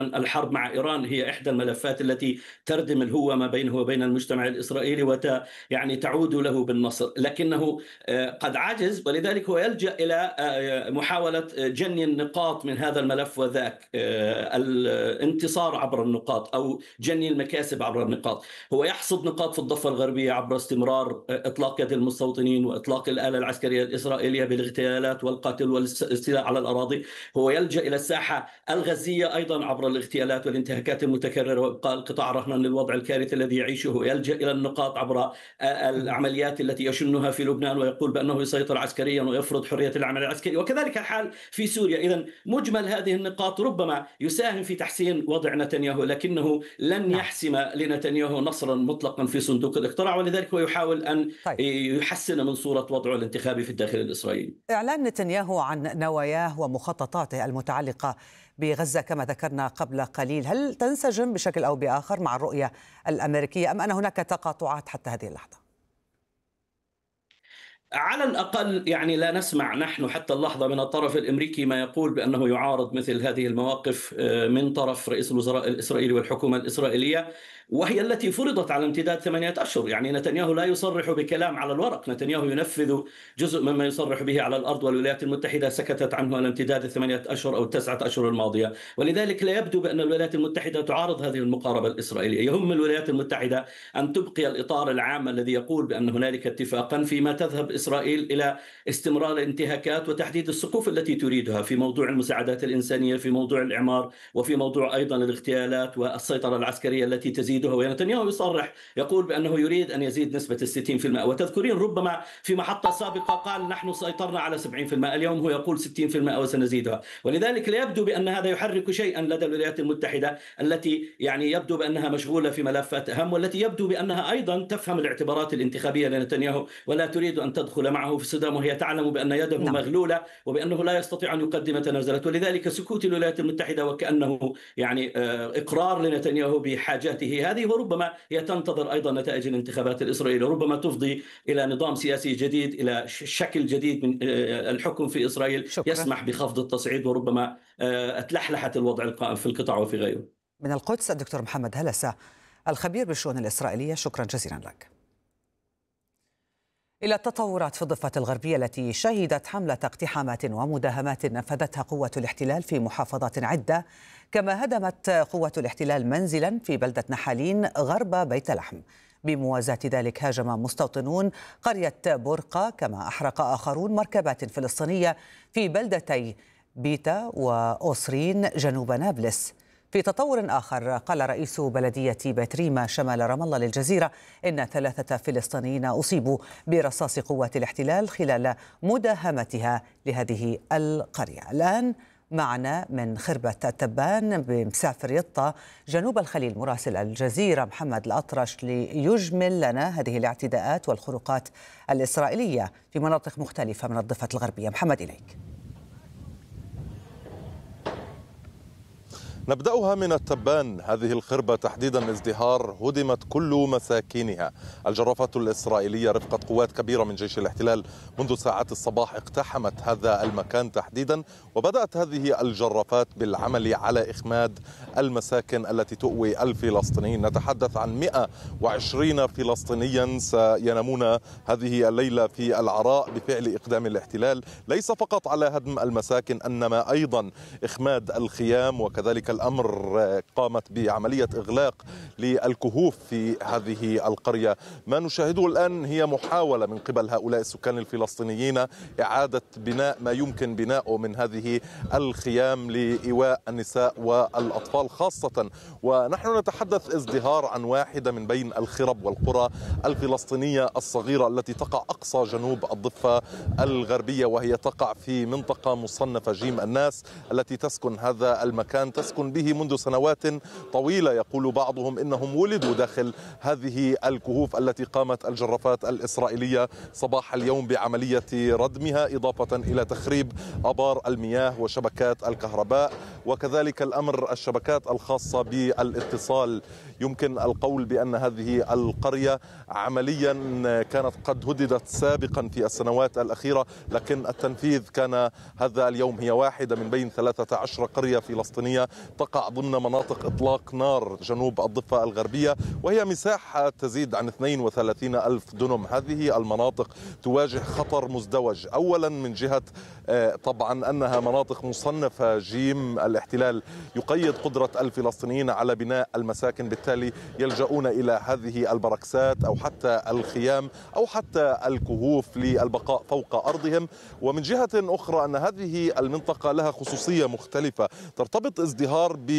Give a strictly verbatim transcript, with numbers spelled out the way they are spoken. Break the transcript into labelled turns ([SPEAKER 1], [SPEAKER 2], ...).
[SPEAKER 1] الحرب مع إيران هي إحدى الملفات التي تردم الهوة ما بينه وبين المجتمع الإسرائيلي وت يعني تعود له بالنصر، لكنه قد عجز، ولذلك هو يلجأ إلى محاولة جني النقاط من هذا الملف وذاك، الانتصار عبر النقاط أو جني المكاسب عبر النقاط. هو يحصد نقاط في الضفة الغربية عبر استمرار إطلاق يد المستوطنين وإطلاق الآلة العسكرية الإسرائيلية بالاغتيالات والقتل والاستيلاء على الأراضي. هو يلجأ إلى الساحة الغزية أيضا عبر الاغتيالات والانتهاكات المتكررة وإبقاء القطاع رهنا للوضع الكارثي الذي يعيشه. يلجأ إلى النقاط عبر العمليات التي يشنها في لبنان ويقول بأنه يسيطر عسكريا ويفرض حرية العمل العسكري، وكذلك الحال في سوريا. إذن مجمل هذه النقاط ربما يساهم في تحسين وضع نتنياهو، لكنه لن يحسم لنتنياهو نصرا مطلقا في صندوق الاقتراع، ولذلك هو يحاول أن
[SPEAKER 2] طيب.
[SPEAKER 1] يحسن من صورة وضعه الانتخابي في الداخل الإسرائيلي.
[SPEAKER 2] إعلان نتنياهو عن نواياه ومخططاته المتعلقة بغزة كما ذكرنا قبل قليل، هل تنسجم بشكل أو بآخر مع الرؤية الأمريكية أم أن هناك تقاطعات حتى هذه اللحظة؟
[SPEAKER 1] على الأقل يعني لا نسمع نحن حتى اللحظة من الطرف الأمريكي ما يقول بأنه يعارض مثل هذه المواقف من طرف رئيس الوزراء الإسرائيلي والحكومة الإسرائيلية، وهي التي فرضت على امتداد ثمانية أشهر. يعني نتنياهو لا يصرح بكلام على الورق، نتنياهو ينفذ جزء مما يصرح به على الأرض، والولايات المتحدة سكتت عنه على امتداد الثمانية أشهر أو التسعة أشهر الماضية، ولذلك لا يبدو بأن الولايات المتحدة تعارض هذه المقاربة الإسرائيلية. يهم الولايات المتحدة أن تبقي الإطار العام الذي يقول بأن هنالك اتفاقا فيما تذهب إسرائيل إلى استمرار الانتهاكات وتحديد السقوف التي تريدها في موضوع المساعدات الإنسانية، في موضوع الإعمار، وفي موضوع أيضا الاغتيالات والسيطرة العسكرية التي تزيدها. ونتنياهو يصرح يقول بأنه يريد أن يزيد نسبة الستين في المئة، وتذكرين ربما في محطة سابقة قال نحن سيطرنا على سبعين في المئة، اليوم هو يقول ستين في المئة وسنزيدها. ولذلك لا يبدو بأن هذا يحرك شيئا لدى الولايات المتحدة التي يعني يبدو بأنها مشغولة في ملفات أهم، والتي يبدو بأنها أيضا تفهم الاعتبارات الانتخابية لنتنياهو ولا تريد أن تدخل معه في الصدام، وهي تعلم بأن يده نعم. مغلولة وبأنه لا يستطيع أن يقدم تنازلات. ولذلك سكوت الولايات المتحدة وكأنه يعني إقرار لنتنياهو بحاجاته هذه، وربما هي تنتظر أيضا نتائج الانتخابات الإسرائيلية، ربما تفضي إلى نظام سياسي جديد، إلى شكل جديد من الحكم في إسرائيل شكرا. يسمح بخفض التصعيد، وربما أتلحلحت الوضع القائم في القطاع وفي غيره.
[SPEAKER 2] من القدس الدكتور محمد هلسة الخبير بالشؤون الإسرائيلية، شكرا جزيلا لك. إلى التطورات في الضفة الغربية التي شهدت حملة اقتحامات ومداهمات نفذتها قوة الاحتلال في محافظات عدة، كما هدمت قوة الاحتلال منزلا في بلدة نحالين غرب بيت لحم. بموازاة ذلك هاجم مستوطنون قرية بورقة، كما أحرق آخرون مركبات فلسطينية في بلدتي بيتا وأوسرين جنوب نابلس. في تطور آخر قال رئيس بلدية بيت ريما شمال رام الله للجزيرة إن ثلاثة فلسطينيين أصيبوا برصاص قوات الاحتلال خلال مداهمتها لهذه القرية. الآن معنا من خربة التبان بمسافر يطا جنوب الخليل مراسل الجزيرة محمد الأطرش ليجمل لنا هذه الاعتداءات والخروقات الإسرائيلية في مناطق مختلفة من الضفة الغربية. محمد إليك.
[SPEAKER 3] نبدأها من التبان، هذه الخربة تحديدا ازدهار هدمت كل مساكنها. الجرافات الإسرائيلية رفقة قوات كبيرة من جيش الاحتلال منذ ساعات الصباح اقتحمت هذا المكان تحديدا، وبدأت هذه الجرافات بالعمل على إخماد المساكن التي تؤوي الفلسطينيين. نتحدث عن مئة وعشرين فلسطينيا سينامون هذه الليلة في العراء بفعل إقدام الاحتلال، ليس فقط على هدم المساكن إنما أيضا إخماد الخيام، وكذلك الأمر قامت بعملية إغلاق للكهوف في هذه القرية. ما نشاهده الآن هي محاولة من قبل هؤلاء السكان الفلسطينيين إعادة بناء ما يمكن بناؤه من هذه الخيام لإيواء النساء والأطفال خاصة، ونحن نتحدث ازدهار عن واحدة من بين الخرب والقرى الفلسطينية الصغيرة التي تقع أقصى جنوب الضفة الغربية، وهي تقع في منطقة مصنفة جيم. الناس التي تسكن هذا المكان تسكن به منذ سنوات طويلة، يقول بعضهم إنهم ولدوا داخل هذه الكهوف التي قامت الجرافات الإسرائيلية صباح اليوم بعملية ردمها، إضافة إلى تخريب أبار المياه وشبكات الكهرباء، وكذلك الأمر الشبكات الخاصة بالاتصال. يمكن القول بأن هذه القرية عمليا كانت قد هددت سابقا في السنوات الأخيرة، لكن التنفيذ كان هذا اليوم. هي واحدة من بين ثلاثة عشر قرية فلسطينية تقع ضمن مناطق إطلاق نار جنوب الضفة الغربية، وهي مساحة تزيد عن اثنين وثلاثين ألف دنم. هذه المناطق تواجه خطر مزدوج، أولا من جهة طبعا أنها مناطق مصنفة جيم، الاحتلال يقيد قدرة الفلسطينيين على بناء المساكن، بالتالي يلجؤون إلى هذه البركسات أو حتى الخيام أو حتى الكهوف للبقاء فوق أرضهم. ومن جهة أخرى أن هذه المنطقة لها خصوصية مختلفة، ترتبط ازدهار ب